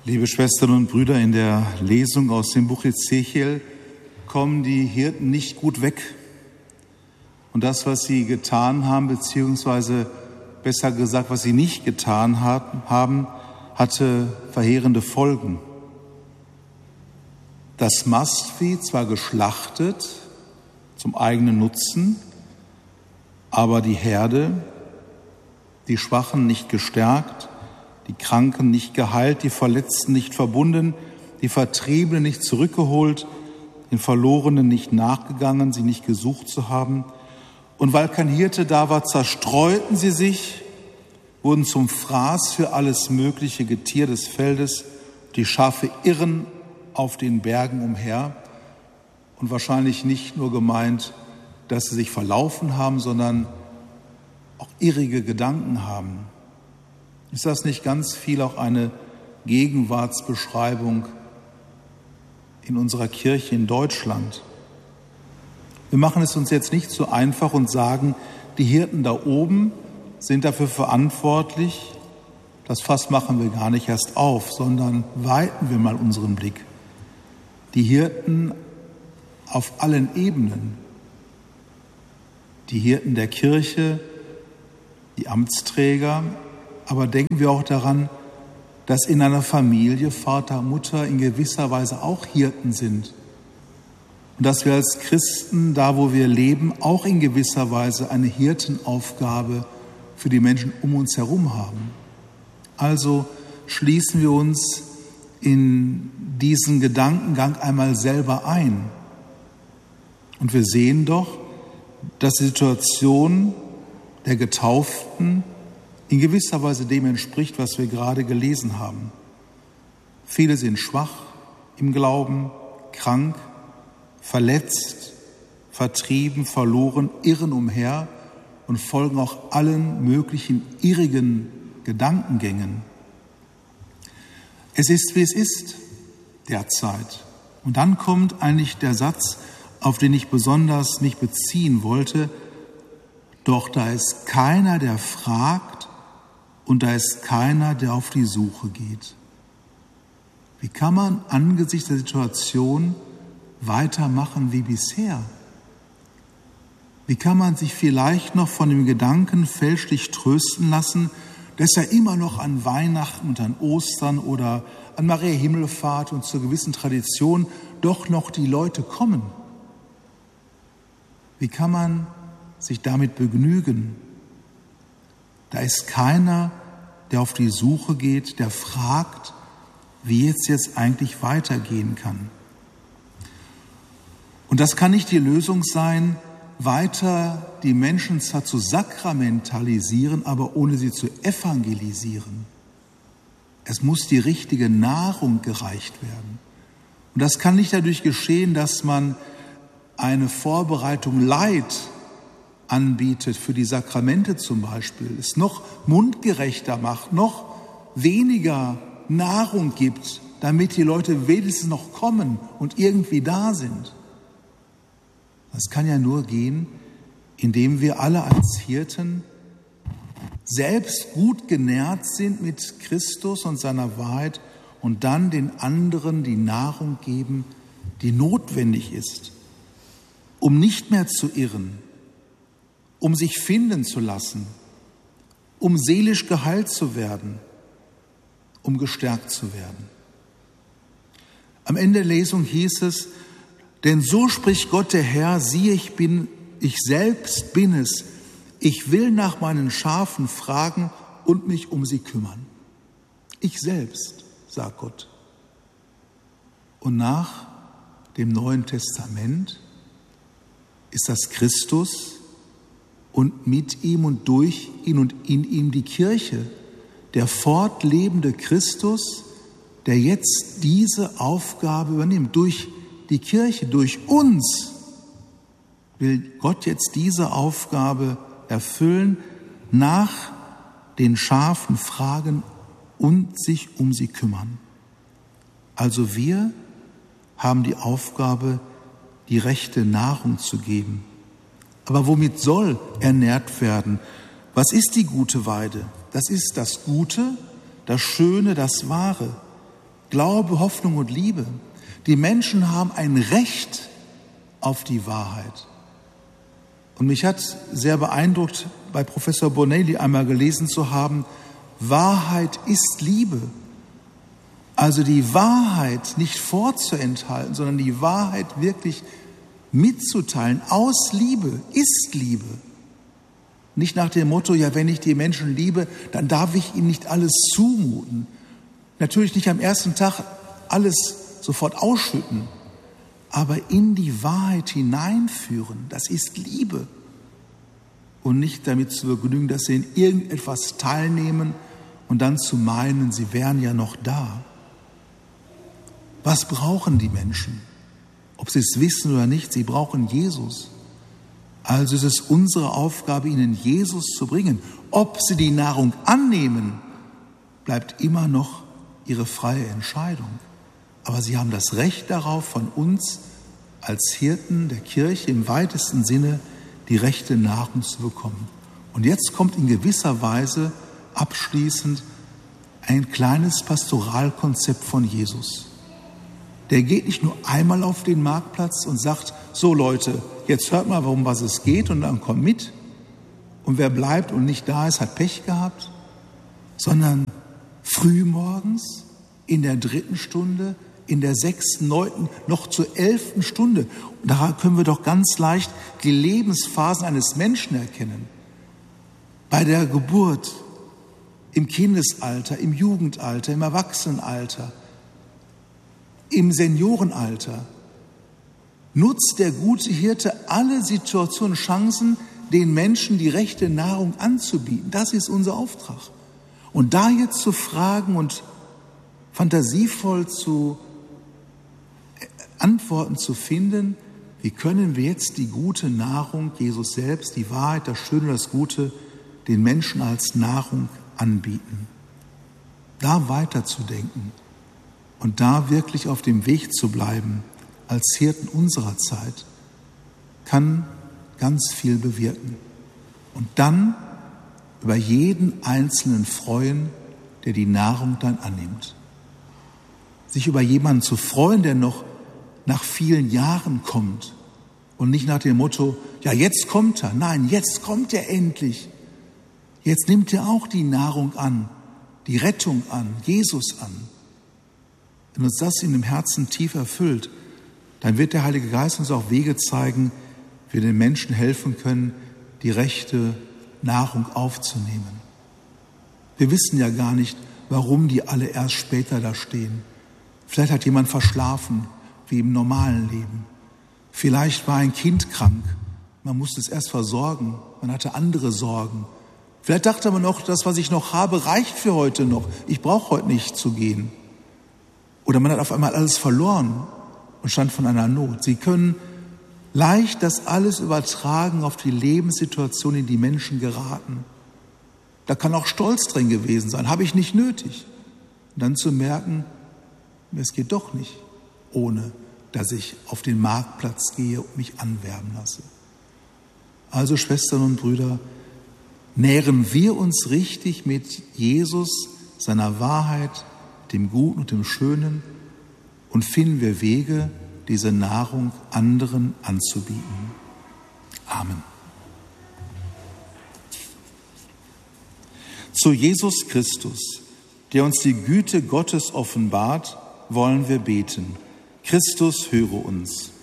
Liebe Schwestern und Brüder, in der Lesung aus dem Buch Ezechiel kommen die Hirten nicht gut weg. Und das, was sie getan haben, beziehungsweise besser gesagt, was sie nicht getan haben, hatte verheerende Folgen. Das Mastvieh zwar geschlachtet zum eigenen Nutzen, aber die Herde, die Schwachen nicht gestärkt, die Kranken nicht geheilt, die Verletzten nicht verbunden, die Vertriebenen nicht zurückgeholt, den Verlorenen nicht nachgegangen, sie nicht gesucht zu haben. Und weil kein Hirte da war, zerstreuten sie sich, wurden zum Fraß für alles mögliche Getier des Feldes. Die Schafe irren auf den Bergen umher. Und wahrscheinlich nicht nur gemeint, dass sie sich verlaufen haben, sondern auch irrige Gedanken haben. Ist das nicht ganz viel auch eine Gegenwartsbeschreibung in unserer Kirche in Deutschland? Wir machen es uns jetzt nicht so einfach und sagen, die Hirten da oben sind dafür verantwortlich. Das Fass machen wir gar nicht erst auf, sondern weiten wir mal unseren Blick. Die Hirten auf allen Ebenen, die Hirten der Kirche, die Amtsträger, aber denken wir auch daran, dass in einer Familie Vater, Mutter in gewisser Weise auch Hirten sind. Und dass wir als Christen, da wo wir leben, auch in gewisser Weise eine Hirtenaufgabe für die Menschen um uns herum haben. Also schließen wir uns in diesen Gedankengang einmal selber ein. Und wir sehen doch, dass die Situation der Getauften in gewisser Weise dem entspricht, was wir gerade gelesen haben. Viele sind schwach im Glauben, krank, verletzt, vertrieben, verloren, irren umher und folgen auch allen möglichen irrigen Gedankengängen. Es ist, wie es ist derzeit. Und dann kommt eigentlich der Satz, auf den ich besonders mich beziehen wollte: Doch da ist keiner, der fragt, und da ist keiner, der auf die Suche geht. Wie kann man angesichts der Situation weitermachen wie bisher? Wie kann man sich vielleicht noch von dem Gedanken fälschlich trösten lassen, dass ja immer noch an Weihnachten und an Ostern oder an Maria Himmelfahrt und zur gewissen Tradition doch noch die Leute kommen? Wie kann man sich damit begnügen? Da ist keiner, der auf die Suche geht, der fragt, wie es jetzt eigentlich weitergehen kann. Und das kann nicht die Lösung sein, weiter die Menschen zwar zu sakramentalisieren, aber ohne sie zu evangelisieren. Es muss die richtige Nahrung gereicht werden. Und das kann nicht dadurch geschehen, dass man eine Vorbereitung light anbietet für die Sakramente zum Beispiel, es noch mundgerechter macht, noch weniger Nahrung gibt, damit die Leute wenigstens noch kommen und irgendwie da sind. Das kann ja nur gehen, indem wir alle als Hirten selbst gut genährt sind mit Christus und seiner Wahrheit und dann den anderen die Nahrung geben, die notwendig ist, um nicht mehr zu irren, um sich finden zu lassen, um seelisch geheilt zu werden, um gestärkt zu werden. Am Ende der Lesung hieß es: Denn so spricht Gott der Herr, siehe, ich selbst bin es. Ich will nach meinen Schafen fragen und mich um sie kümmern. Ich selbst, sagt Gott. Und nach dem Neuen Testament ist das Christus und mit ihm und durch ihn und in ihm die Kirche, der fortlebende Christus, der jetzt diese Aufgabe übernimmt. Durch die Kirche, durch uns will Gott jetzt diese Aufgabe erfüllen, nach den Schafen fragen und sich um sie kümmern. Also wir haben die Aufgabe, die rechte Nahrung zu geben. Aber womit soll ernährt werden? Was ist die gute Weide? Das ist das Gute, das Schöne, das Wahre. Glaube, Hoffnung und Liebe. Die Menschen haben ein Recht auf die Wahrheit. Und mich hat sehr beeindruckt, bei Professor Bonelli einmal gelesen zu haben, Wahrheit ist Liebe. Also die Wahrheit nicht vorzuenthalten, sondern die Wahrheit wirklich mitzuteilen aus Liebe, ist Liebe. Nicht nach dem Motto, ja, wenn ich die Menschen liebe, dann darf ich ihnen nicht alles zumuten. Natürlich nicht am ersten Tag alles sofort ausschütten, aber in die Wahrheit hineinführen, das ist Liebe. Und nicht damit zu begnügen, dass sie in irgendetwas teilnehmen und dann zu meinen, sie wären ja noch da. Was brauchen die Menschen? Ob sie es wissen oder nicht, sie brauchen Jesus. Also ist es unsere Aufgabe, ihnen Jesus zu bringen. Ob sie die Nahrung annehmen, bleibt immer noch ihre freie Entscheidung. Aber sie haben das Recht darauf, von uns als Hirten der Kirche im weitesten Sinne die rechte Nahrung zu bekommen. Und jetzt kommt in gewisser Weise abschließend ein kleines Pastoralkonzept von Jesus. Der geht nicht nur einmal auf den Marktplatz und sagt, so Leute, jetzt hört mal, um was es geht und dann kommt mit. Und wer bleibt und nicht da ist, hat Pech gehabt. Sondern frühmorgens, in der 3. Stunde, in der 6., 9., noch zur 11. Stunde. Und daran können wir doch ganz leicht die Lebensphasen eines Menschen erkennen. Bei der Geburt, im Kindesalter, im Jugendalter, im Erwachsenenalter, im Seniorenalter nutzt der gute Hirte alle Situationen, Chancen, den Menschen die rechte Nahrung anzubieten. Das ist unser Auftrag. Und da jetzt zu fragen und fantasievoll zu Antworten zu finden, wie können wir jetzt die gute Nahrung, Jesus selbst, die Wahrheit, das Schöne, das Gute, den Menschen als Nahrung anbieten. Da weiterzudenken und da wirklich auf dem Weg zu bleiben, als Hirten unserer Zeit, kann ganz viel bewirken. Und dann über jeden Einzelnen freuen, der die Nahrung dann annimmt. Sich über jemanden zu freuen, der noch nach vielen Jahren kommt und nicht nach dem Motto, ja, jetzt kommt er. Nein, jetzt kommt er endlich. Jetzt nimmt er auch die Nahrung an, die Rettung an, Jesus an. Wenn uns das in dem Herzen tief erfüllt, dann wird der Heilige Geist uns auch Wege zeigen, wie wir den Menschen helfen können, die rechte Nahrung aufzunehmen. Wir wissen ja gar nicht, warum die alle erst später da stehen. Vielleicht hat jemand verschlafen, wie im normalen Leben. Vielleicht war ein Kind krank. Man musste es erst versorgen. Man hatte andere Sorgen. Vielleicht dachte man noch, das, was ich noch habe, reicht für heute noch. Ich brauche heute nicht zu gehen. Oder man hat auf einmal alles verloren und stand vor einer Not. Sie können leicht das alles übertragen auf die Lebenssituation, in die Menschen geraten. Da kann auch Stolz drin gewesen sein. Habe ich nicht nötig. Und dann zu merken, es geht doch nicht, ohne dass ich auf den Marktplatz gehe und mich anwerben lasse. Also Schwestern und Brüder, nähren wir uns richtig mit Jesus, seiner Wahrheit, dem Guten und dem Schönen und finden wir Wege, diese Nahrung anderen anzubieten. Amen. Zu Jesus Christus, der uns die Güte Gottes offenbart, wollen wir beten. Christus, höre uns.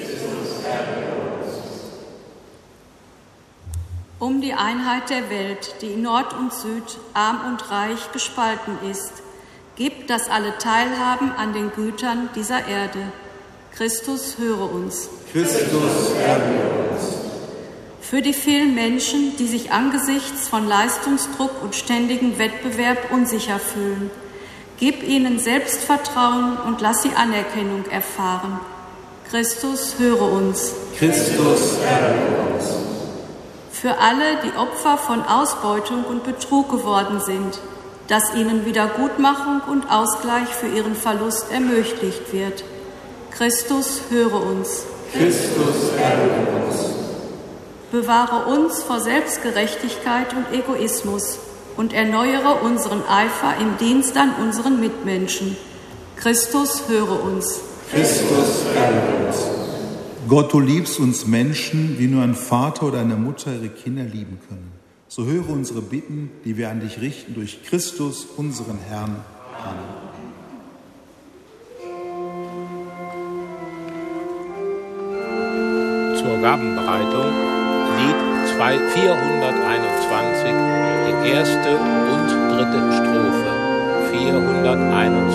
Um die Einheit der Welt, die in Nord und Süd, arm und reich gespalten ist, gib, dass alle teilhaben an den Gütern dieser Erde. Christus, höre uns. Christus, erhöre uns. Für die vielen Menschen, die sich angesichts von Leistungsdruck und ständigem Wettbewerb unsicher fühlen, gib ihnen Selbstvertrauen und lass sie Anerkennung erfahren. Christus, höre uns. Christus, erhöre uns. Für alle, die Opfer von Ausbeutung und Betrug geworden sind, dass ihnen Wiedergutmachung und Ausgleich für ihren Verlust ermöglicht wird. Christus, höre uns. Christus, erhöre uns. Bewahre uns vor Selbstgerechtigkeit und Egoismus und erneuere unseren Eifer im Dienst an unseren Mitmenschen. Christus, höre uns. Christus, erhöre uns. Gott, du liebst uns Menschen, wie nur ein Vater oder eine Mutter ihre Kinder lieben können. So höre unsere Bitten, die wir an dich richten, durch Christus, unseren Herrn. Amen. Zur Gabenbereitung Lied 421, die erste und dritte Strophe, 421.